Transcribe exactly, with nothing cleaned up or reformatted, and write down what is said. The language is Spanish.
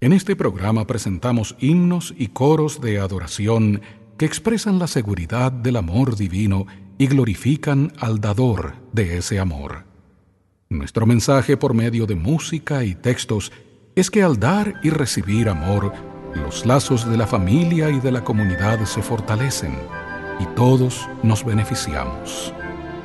En este programa presentamos himnos y coros de adoración que expresan la seguridad del amor divino y glorifican al dador de ese amor. Nuestro mensaje por medio de música y textos es que al dar y recibir amor, los lazos de la familia y de la comunidad se fortalecen y todos nos beneficiamos.